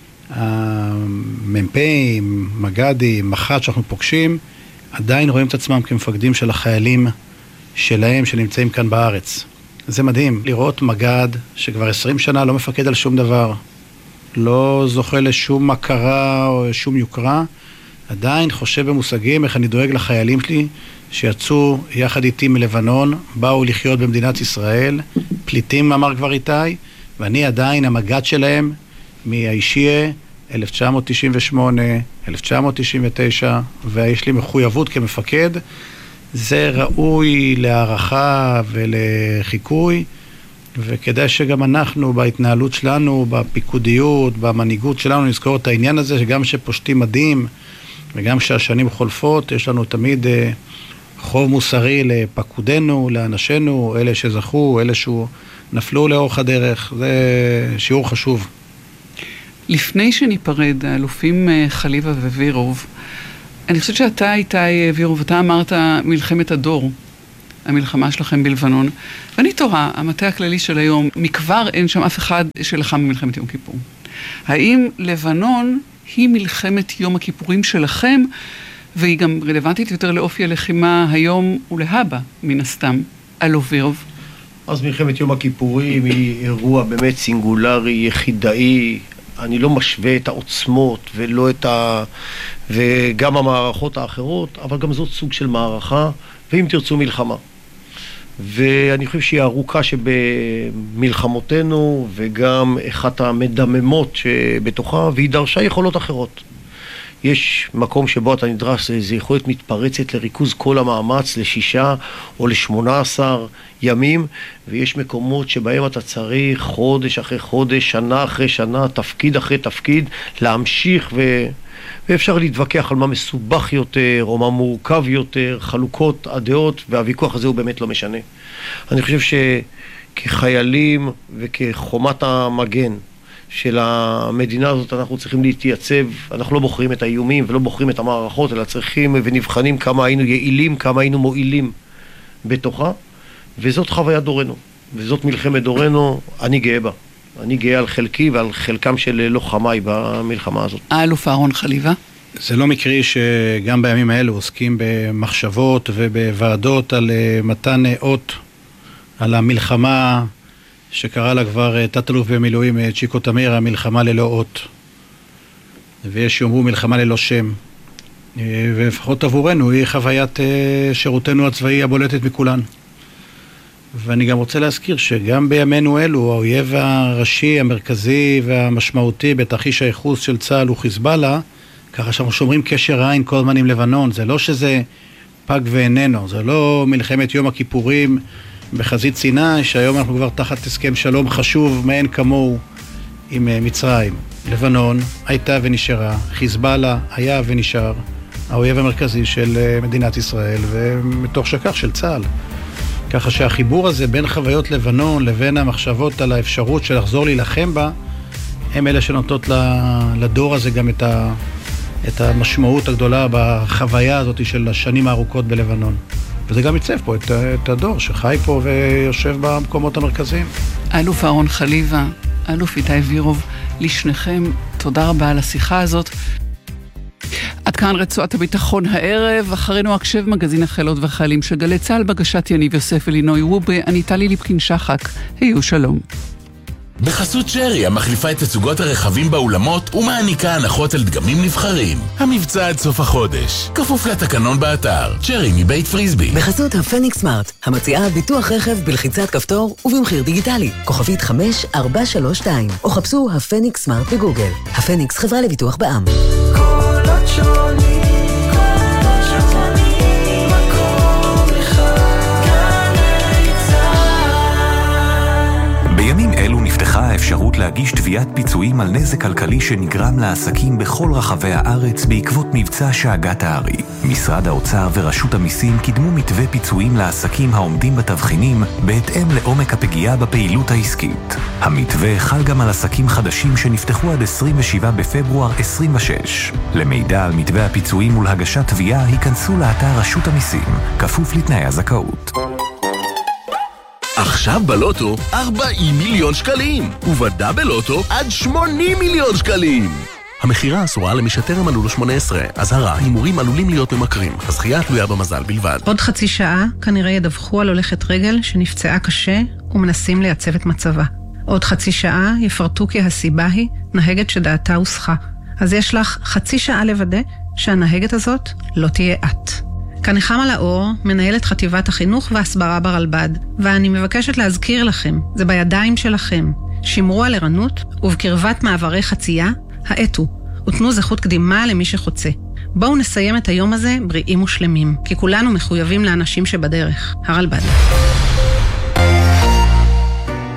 המ"פים, מג"דים, מח"ט שאנחנו פוגשים, עדיין רואים את עצמם כמפקדים של החיילים שלהם שנמצאים כאן בארץ. זה מדהים לראות מג"ד שכבר 20 שנה לא מפקד על שום דבר, לא זוכה לשום הכרה או שום יוקרה, עדיין חושב במושגים איך אני דואג לחיילים שלי שיצאו יחד איתי מלבנון, באו לחיות במדינת ישראל, פליטים אמר כבר איתי, ואני עדיין המג"ד שלהם מהאישיה 1998, 1999, ויש לי מחויבות כמפקד. זה ראוי להערכה ולחיקוי, וכדאי שגם אנחנו בהתנהלות שלנו, בפיקודיות, במנהיגות שלנו, נזכור את העניין הזה, שגם שפושטים מדים וגם שהשנים חולפות, יש לנו תמיד חוב מוסרי לפקודנו, לאנשינו, אלה שזכו, אלה שנפלו לאורך הדרך. זה שיעור חשוב. לפני שניפרד, האלופים חליבה ווירוב, אני חושבת שאתה, איתי וירוב, אתה אמרת מלחמת הדור, המלחמה שלכם בלבנון, ואני תוהה, המטה הכללי של היום, מכבר אין שם אף אחד שלחם במלחמת יום כיפור. האם לבנון היא מלחמת יום הכיפורים שלכם, והיא גם רלוונטית יותר לאופי הלחימה היום ולהבא, מן הסתם, אלוף וירוב? אז מלחמת יום הכיפורים היא אירוע באמת סינגולרי, יחידאי. אני לא משווה את העוצמות וגם המערכות האחרות, אבל גם זאת סוג של מערכה, ואם תרצו מלחמה. ואני חושב שהיא ארוכה שבמלחמותינו, וגם אחת המדממות שבתוכה, והיא דרשה יכולות אחרות. יש מקום שבו אתה נדרש, זה יכולת מתפרצת לריכוז כל המאמץ ל6 או ל18 ימים, ויש מקומות שבהם אתה צריך חודש אחרי חודש, שנה אחרי שנה, תפקיד אחרי תפקיד, להמשיך ואפשר להתווכח על מה מסובך יותר או מה מורכב יותר, חלוקות הדעות, והוויכוח הזה הוא באמת לא משנה. אני חושב שכחיילים וכחומת המגן של המדינה הזאת אנחנו צריכים להתייצב, אנחנו לא בוחרים את האיומים ולא בוחרים את המערכות, אלא צריכים ונבחנים כמה היינו יעילים, כמה היינו מועילים בתוכה, וזאת חוויית דורנו, וזאת מלחמת דורנו, אני גאה בה. אני גאה על חלקי ועל חלקם של לוחמיי במלחמה הזאת. האלוף אהרון חליבה? זה לא מקרי שגם בימים האלו עוסקים במחשבות ובוועדות על מתן אות על המלחמה שקרא לה כבר תת-אלוף במילואים צ'יקו תמיר, המלחמה ללא אות. ויש שיאמרו מלחמה ללא שם. ולפחות עבורנו היא חוויית שירותנו הצבאי הבולטת מכולן. ואני גם רוצה להזכיר שגם בימינו אלו, האויב הראשי, המרכזי והמשמעותי בתרחיש הייחוס של צה"ל הוא חיזבאללה, ככה שאנחנו שומרים קשר עין כל הזמן עם לבנון. זה לא שזה פג ואיננו, זה לא מלחמת יום הכיפורים בחזית סיני, שהיום אנחנו כבר תחת הסכם שלום חשוב מאין כמוהו עם מצרים. לבנון הייתה ונשארה, חיזבאללה היה ונשאר, האויב המרכזי של מדינת ישראל, ומתוך שכך של צה"ל. ככה שהחיבור הזה בין חוויות לבנון לבין המחשבות על האפשרות של לחזור להילחם בה, הם אלה שנותנות לדור הזה גם את המשמעות הגדולה בחוויה הזאת של השנים הארוכות בלבנון. וזה גם יצב פה את הדור שחי פה ויושב במקומות המרכזיים. אלוף אהרון חליבה, אלוף איתי וירוב, לשניכם תודה רבה על השיחה הזאת. עד כאן רצועת הביטחון הערב, אחרינו הקשב מגזין החיילות והחיילים של גלי צה"ל בהגשת יניב יוסף אלינוי וובה, אני טלי ליפקין שחק, היו שלום. בחסות שרי, המחליפה את תצוגות הרכבים באולמות ומעניקה הנחות על דגמים נבחרים. המבצע עד סוף החודש, כפוף לתקנון באתר. שרי מבית פריסבי. בחסות הפניקס סמארט, המציעה ביטוח רכב בלחיצת כפתור ובמחיר דיגיטלי. כוכבית 5432, או חפשו הפניקס סמארט בגוגל. הפניקס חברה לביטוח בע"מ. קולות שונים. בימים אלו נפתחה האפשרות להגיש תביעת פיצויים על נזק כלכלי שנגרם לעסקים בכל רחבי הארץ בעקבות מבצע שאגת הארי. משרד האוצר ורשות המיסים קידמו מתווה פיצויים לעסקים העומדים בתבחינים בהתאם לעומק הפגיעה בפעילות העסקית. המתווה חל גם על עסקים חדשים שנפתחו עד 27 בפברואר 26. למידע על מתווה הפיצויים ולהגשת תביעה היכנסו לאתר רשות המיסים, כפוף לתנאי הזכאות. עכשיו בלוטו 40 מיליון שקלים, ובדאבל לוטו עד 80 מיליון שקלים. המחירה אסורה למי שטרם מלאו לו 18. אזהרה, הימורים עלולים להיות ממכרים. הזכייה תלויה במזל בלבד. עוד חצי שעה כנראה ידווחו על הולכת רגל שנפצעה קשה ומנסים לייצב את מצבה. עוד חצי שעה יפרטו כי הסיבה היא נהגת שדעתה הוסחה. אז יש לך חצי שעה לוודא שהנהגת הזאת לא תהיה את. כאן נחמה לאור, מנהלת חטיבת החינוך והסברה ברלב"ד, ואני מבקשת להזכיר לכם, זה בידיים שלכם. שמרו על ערנות, ובקרבת מעברי חצייה, האטו, ותנו זכות קדימה למי שחוצה. בואו נסיים את היום הזה בריאים ושלמים, כי כולנו מחויבים לאנשים שבדרך. הרלב"ד.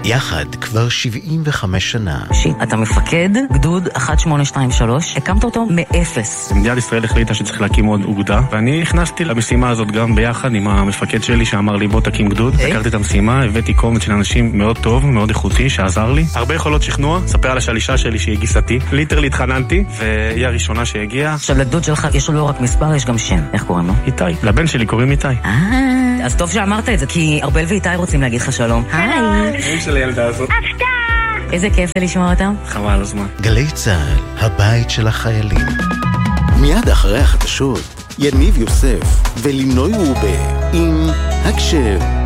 יחד כבר 75 שנה. אתה מפקד גדוד 1823, הקמת אותו מאפס. מדינת ישראל החליטה שצריך להקים עוד אוגדה, ואני נכנסתי למשימה הזאת גם ביחד עם המפקד שלי שאמר לי בוא תקים גדוד. הכרתי את המשימה, הבאתי קומץ של אנשים מאוד טוב, מאוד איכותי, שעזר לי. הרבה יכולות שכנוע, ספר על השלישה שלי שהיא גיסתי. ליטרלי התחננתי, והיא הראשונה שהגיעה. עכשיו לגדוד שלך יש לו לא רק מספר, יש גם שם. איך קוראים לו? איתי. לבן שלי קוראים איתי. אז טוב שאמרת את זה, כי ארבל ואיתי רוצים להגיד לך שלום. היי. של הילדה הזאת. איזה כיף לשמוע אותם. חבל על הזמן. גלי צהל, הבית של החיילים. מיד אחרי החדשות, יניב יוסף ולינוי רובה עם הקשב.